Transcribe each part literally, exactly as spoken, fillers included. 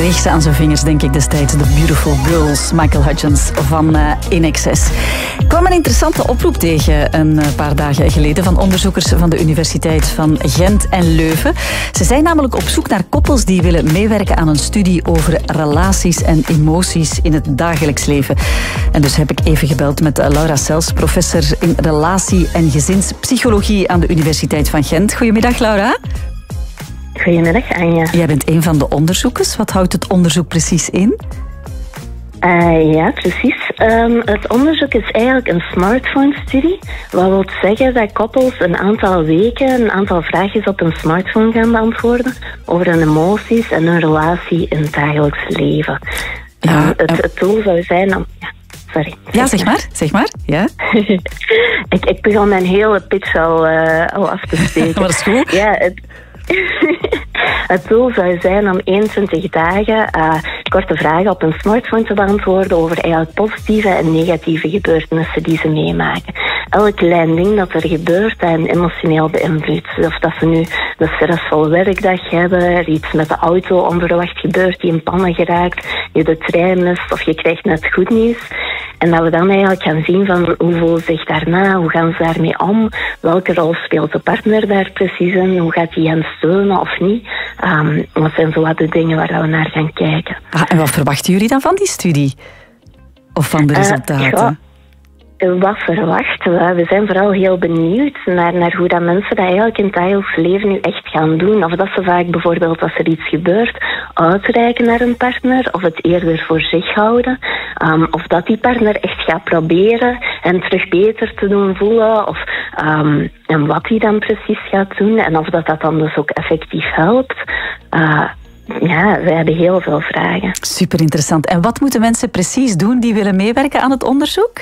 kreeg ze aan zijn vingers, denk ik destijds. The Beautiful Girls, Michael Hutchence van uh, In Excess. Ik kwam een interessante oproep tegen een paar dagen geleden van onderzoekers van de Universiteit van Gent en Leuven. Ze zijn namelijk op zoek naar koppels die willen meewerken aan een studie over relaties en emoties in het dagelijks leven. En dus heb ik even gebeld met Laura Sels, professor in relatie- en gezinspsychologie aan de Universiteit van Gent. Goedemiddag, Laura. Goedemiddag, Anja. Jij bent een van de onderzoekers. Wat houdt het onderzoek precies in? Uh, ja, precies. Um, het onderzoek is eigenlijk een smartphone-studie. Wat wil zeggen dat koppels een aantal weken een aantal vraagjes op een smartphone gaan beantwoorden over hun emoties en hun relatie in het dagelijks leven. Ja, um, het, het doel zou zijn om... Ja. Sorry. Ja, zeg maar. Zeg maar. Ja. ik, ik begon mijn hele pitch al, uh, al af te steken. Maar dat is goed. Ja, het... Het doel zou zijn om eenentwintig dagen uh, korte vragen op een smartphone te beantwoorden over eigenlijk positieve en negatieve gebeurtenissen die ze meemaken. Elk klein ding dat er gebeurt en emotioneel beïnvloedt. Of dat ze nu een stressvolle werkdag hebben, er iets met de auto onverwacht gebeurt, die in pannen geraakt, je de trein mist of je krijgt net goed nieuws. En dat we dan eigenlijk gaan zien van hoe voelen ze zich daarna, hoe gaan ze daarmee om, welke rol speelt de partner daar precies in, hoe gaat hij hen steunen of niet. Um, dat zijn zo wat de dingen waar we naar gaan kijken. Ah, en wat verwachten jullie dan van die studie? Of van de resultaten? Uh, ja. Wat verwachten we? We zijn vooral heel benieuwd naar, naar hoe dat mensen dat eigenlijk in het dagelijks leven nu echt gaan doen. Of dat ze vaak bijvoorbeeld als er iets gebeurt uitreiken naar een partner of het eerder voor zich houden. Um, of dat die partner echt gaat proberen hen terug beter te doen voelen. Of um, en wat hij dan precies gaat doen en of dat, dat dan dus ook effectief helpt. Uh, Ja, we hebben heel veel vragen. Super interessant. En wat moeten mensen precies doen die willen meewerken aan het onderzoek?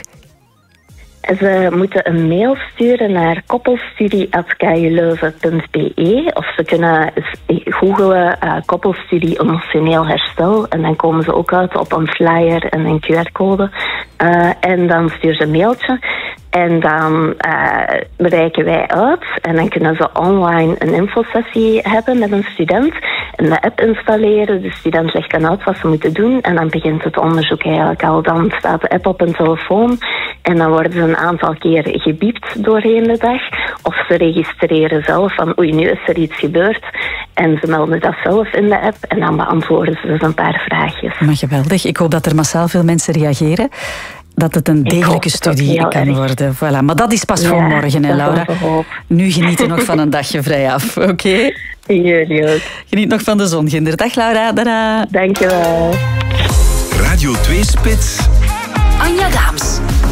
Ze moeten een mail sturen naar koppelstudie apenstaartje k u leuven punt b e of ze kunnen googelen uh, koppelstudie emotioneel herstel en dan komen ze ook uit op een flyer en een Q R-code. Uh, en dan sturen ze een mailtje en dan uh, bereiken wij uit en dan kunnen ze online een infosessie hebben met een student en de app installeren. De student legt dan uit wat ze moeten doen en dan begint het onderzoek eigenlijk al. Dan staat de app op een telefoon en dan worden ze een aantal keer gebiept doorheen de dag. Of ze registreren zelf van oei, nu is er iets gebeurd. En ze melden dat zelf in de app en dan beantwoorden ze dus een paar vraagjes. Maar geweldig. Ik hoop dat er massaal veel mensen reageren. Dat het een degelijke studie kan worden. Voilà. Maar dat is pas ja, voor morgen, hè, Laura. Nu genieten nog van een dagje vrij af, oké? Okay? Jullie ook. Geniet nog van de zon, Ginder. Dag, Laura. Tada. Dankjewel. Radio twee Spits. Anja Daams.